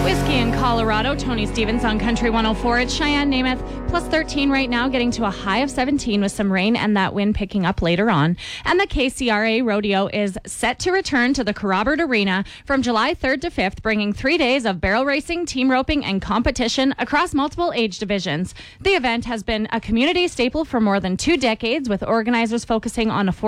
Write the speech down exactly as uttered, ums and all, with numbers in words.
Whiskey in Colorado, Tony Stevens on Country one oh four. It's Cheyenne, Namath, plus thirteen right now, getting to a high of seventeen with some rain and that wind picking up later on. And the K C R A Rodeo is set to return to the Kerrobert Arena from July third to fifth, bringing three days of barrel racing, team roping, and competition across multiple age divisions. The event has been a community staple for more than two decades, with organizers focusing on affordable